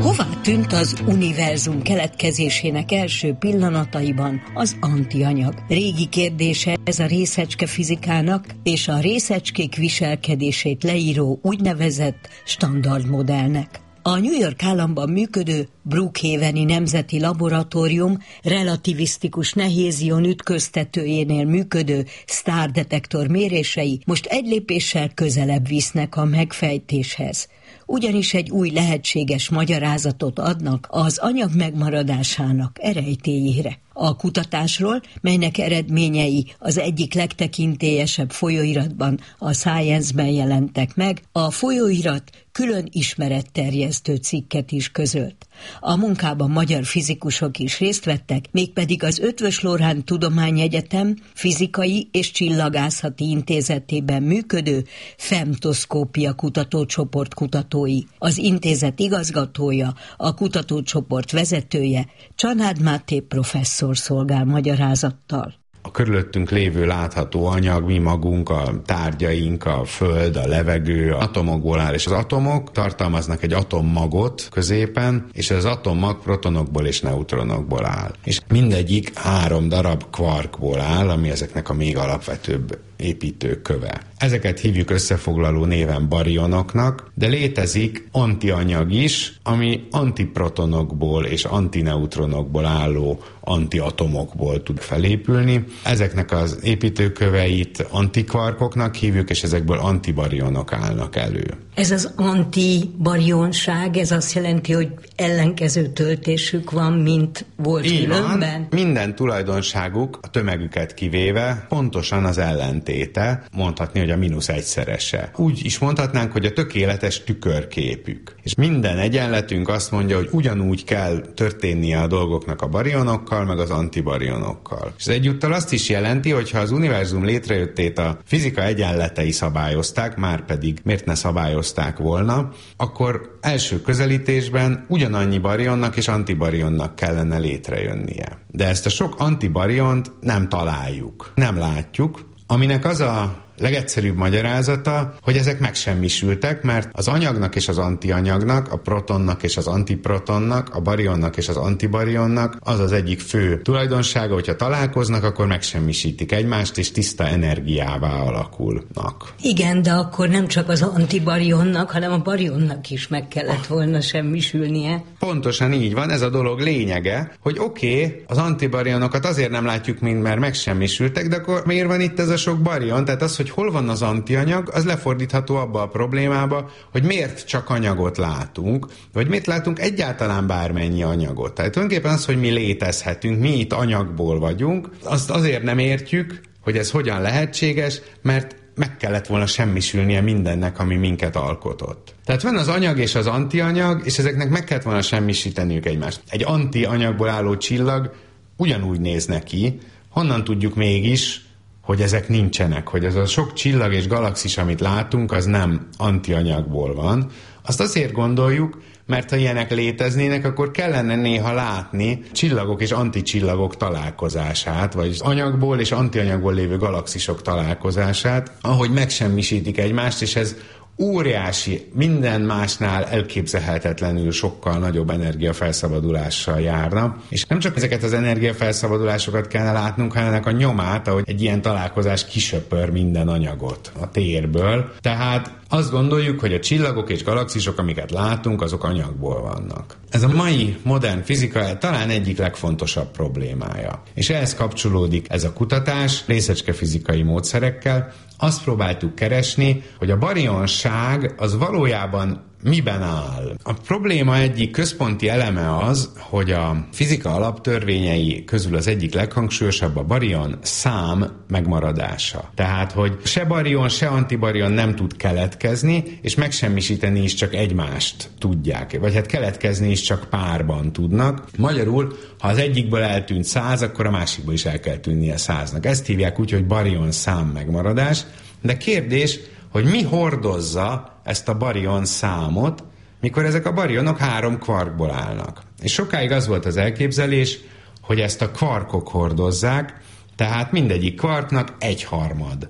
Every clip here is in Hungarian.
Hová tűnt az univerzum keletkezésének első pillanataiban az antianyag? Régi kérdése ez a részecske fizikának és a részecskék viselkedését leíró úgynevezett standardmodellnek. A New York államban működő Brookhaveni Nemzeti Laboratórium relativisztikus nehézion ütköztetőjénél működő sztárdetektor mérései most egy lépéssel közelebb visznek a megfejtéshez. Ugyanis egy új lehetséges magyarázatot adnak az anyag megmaradásának erejtélyére. A kutatásról, melynek eredményei az egyik legtekintélyesebb folyóiratban, a Science-ben jelentek meg, a folyóirat külön ismeretterjesztő cikket is közölt. A munkában magyar fizikusok is részt vettek, mégpedig az Eötvös Loránd Tudományegyetem Fizikai és Csillagászati Intézetében működő femtoszkópia kutatócsoport kutatói. Az intézet igazgatója, a kutatócsoport vezetője, Csanád Máté professzor szolgál magyarázattal. A körülöttünk lévő látható anyag, mi magunk, a tárgyaink, a föld, a levegő, atomokból áll, és az atomok tartalmaznak egy atommagot középen, és az atommag protonokból és neutronokból áll. És mindegyik 3 darab kvarkból áll, ami ezeknek a még alapvetőbb építőköve. Ezeket hívjuk összefoglaló néven barionoknak, de létezik antianyag is, ami antiprotonokból és antineutronokból álló antiatomokból tud felépülni. Ezeknek az építőköveit antikvarkoknak hívjuk, és ezekből antibarionok állnak elő. Ez az antibarionság, ez azt jelenti, hogy ellenkező töltésük van, mint volt különben? Minden tulajdonságuk, a tömegüket kivéve, pontosan az ellentéte, mondhatni, hogy a -1-szerese. Úgy is mondhatnánk, hogy a tökéletes tükörképük. És minden egyenletünk azt mondja, hogy ugyanúgy kell történnie a dolgoknak a barionokkal, meg az antibarionokkal. És egyúttal azt is jelenti, hogy ha az univerzum létrejöttét a fizika egyenletei szabályozták, már pedig miért ne szabályozták volna, akkor első közelítésben ugyanannyi barionnak és antibarionnak kellene létrejönnie. De ezt a sok antibariont nem találjuk, nem látjuk, aminek az a legegyszerűbb magyarázata, hogy ezek megsemmisültek, mert az anyagnak és az antianyagnak, a protonnak és az antiprotonnak, a barionnak és az antibarionnak az az egyik fő tulajdonsága, hogyha találkoznak, akkor megsemmisítik egymást, és tiszta energiává alakulnak. Igen, de akkor nem csak az antibarionnak, hanem a barionnak is meg kellett volna semmisülnie. Pontosan így van, ez a dolog lényege, hogy oké, az antibarionokat azért nem látjuk mind, mert megsemmisültek, de akkor miért van itt ez a sok barion? Tehát az, hogy hol van az antianyag, az lefordítható abba a problémába, hogy miért csak anyagot látunk, vagy miért látunk egyáltalán bármennyi anyagot. Tehát tulajdonképpen az, hogy mi létezhetünk, mi itt anyagból vagyunk, azt azért nem értjük, hogy ez hogyan lehetséges, mert meg kellett volna semmisülnie mindennek, ami minket alkotott. Tehát van az anyag és az antianyag, és ezeknek meg kellett volna semmisíteniük egymást. Egy antianyagból álló csillag ugyanúgy néz neki, honnan tudjuk mégis, hogy ezek nincsenek, hogy ez a sok csillag és galaxis, amit látunk, az nem antianyagból van. Azt azért gondoljuk, mert ha ilyenek léteznének, akkor kellene néha látni csillagok és anticsillagok találkozását, vagy az anyagból és antianyagból lévő galaxisok találkozását, ahogy megsemmisítik egymást, és ez óriási, minden másnál elképzelhetetlenül sokkal nagyobb energiafelszabbadulással járna. És nem csak ezeket az energiafelszabbadulásokat kellene látnunk, hanem ennek a nyomát, ahogy egy ilyen találkozás kisöpör minden anyagot a térből. Tehát azt gondoljuk, hogy a csillagok és galaxisok, amiket látunk, azok anyagból vannak. Ez a mai modern fizika talán egyik legfontosabb problémája. És ehhez kapcsolódik ez a kutatás részecskefizikai módszerekkel. Azt próbáltuk keresni, hogy a barionság az valójában miben áll. A probléma egyik központi eleme az, hogy a fizika alaptörvényei közül az egyik leghangsúlyosabb a barion szám megmaradása. Tehát, hogy se barion, se antibarion nem tud keletkezni, és megsemmisíteni is csak egymást tudják. Vagy hát keletkezni is csak párban tudnak. Magyarul, ha az egyikből eltűnt 100, akkor a másikból is el kell tűnnie 100-nak. Ezt hívják úgy, hogy barion szám megmaradás. De kérdés, hogy mi hordozza ezt a barion számot, mikor ezek a barionok 3 kvarkból állnak. És sokáig az volt az elképzelés, hogy ezt a kvarkok hordozzák, tehát mindegyik kvarknak 1/3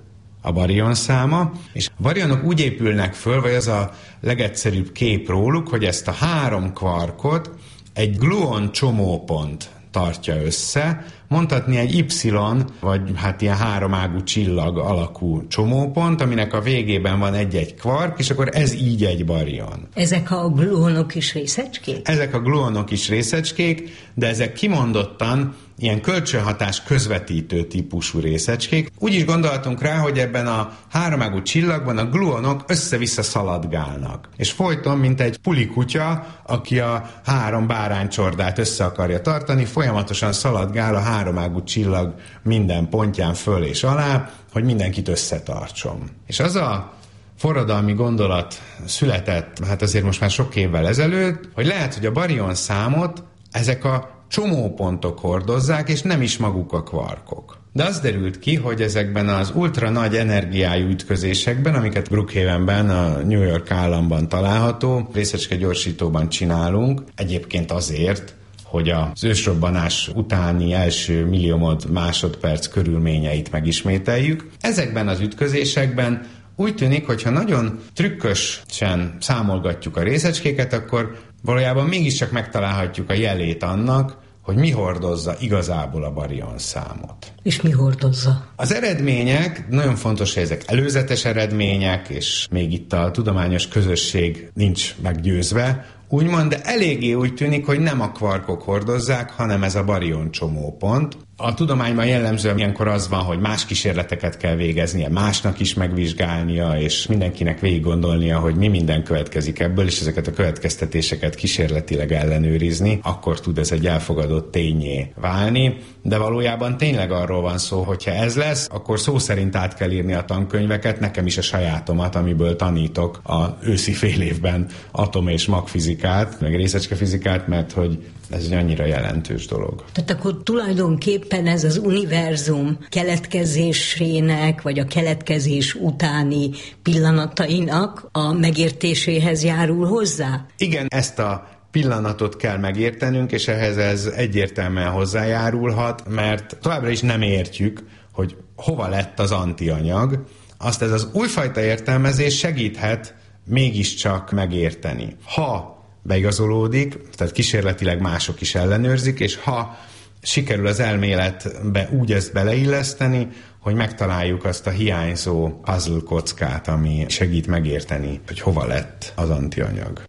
a barion száma, és a barionok úgy épülnek föl, vagy az a legegyszerűbb kép róluk, hogy ezt a 3 kvarkot egy gluon csomópont tartja össze, mondhatni egy Y, vagy hát ilyen 3 ágú csillag alakú csomópont, aminek a végében van egy-egy kvark, és akkor ez így egy barion. Ezek a gluonok is részecskék? Ezek a gluonok is részecskék, de ezek kimondottan ilyen kölcsönhatás közvetítő típusú részecskék. Úgy is gondoltunk rá, hogy ebben a 3 ágú csillagban a gluonok össze-vissza szaladgálnak. És folyton, mint egy pulikutya, aki a 3 báránycsordát össze akarja tartani, folyamatosan szaladgál a 3 ágú csillag minden pontján föl és alá, hogy mindenkit összetartson. És az a forradalmi gondolat született, hát azért most már sok évvel ezelőtt, hogy lehet, hogy a barion számot ezek a csomópontok hordozzák, és nem is maguk a kvarkok. De az derült ki, hogy ezekben az ultra nagy energiájú ütközésekben, amiket Brookhavenben, a New York államban található részecske gyorsítóban csinálunk, egyébként azért, hogy az ősrobbanás utáni első milliómod másodperc körülményeit megismételjük. Ezekben az ütközésekben úgy tűnik, hogyha nagyon trükkösen számolgatjuk a részecskéket, akkor valójában mégiscsak megtalálhatjuk a jelét annak, hogy mi hordozza igazából a barion számot. És mi hordozza? Az eredmények, nagyon fontos, hogy ezek előzetes eredmények, és még itt a tudományos közösség nincs meggyőzve, úgymond, de eléggé úgy tűnik, hogy nem a kvarkok hordozzák, hanem ez a barion csomópont. A tudományban jellemzően ilyenkor az van, hogy más kísérleteket kell végeznie, másnak is megvizsgálnia, és mindenkinek végig gondolnia, hogy mi minden következik ebből, és ezeket a következtetéseket kísérletileg ellenőrizni, akkor tud ez egy elfogadott tényé válni. De valójában tényleg arról van szó, hogyha ez lesz, akkor szó szerint át kell írni a tankönyveket, nekem is a sajátomat, amiből tanítok az őszi fél évben atom- és magfizikát, meg részecskefizikát, mert hogy ez egy annyira jelentős dolog. Tehát akkor tulajdonképpen ez az univerzum keletkezésének, vagy a keletkezés utáni pillanatainak a megértéséhez járul hozzá? Igen, ezt a pillanatot kell megértenünk, és ehhez ez egyértelműen hozzájárulhat, mert továbbra is nem értjük, hogy hova lett az antianyag. Azt ez az újfajta értelmezés segíthet mégiscsak megérteni. Ha beigazolódik, tehát kísérletileg mások is ellenőrzik, és ha sikerül az elméletbe úgy ezt beleilleszteni, hogy megtaláljuk azt a hiányzó puzzle kockát, ami segít megérteni, hogy hova lett az antianyag.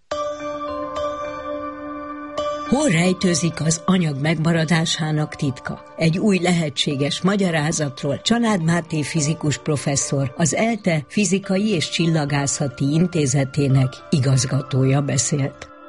Hol rejtőzik az anyag megmaradásának titka? Egy új lehetséges magyarázatról Csanád Máté fizikus professzor, az ELTE Fizikai és Csillagászati Intézetének igazgatója beszélt.